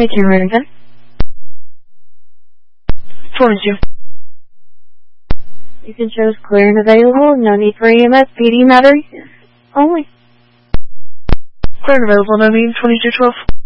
Make your ready then. 22. You can choose clear and available, no need for EMS, PD battery only. Clear and available, no need, 2212.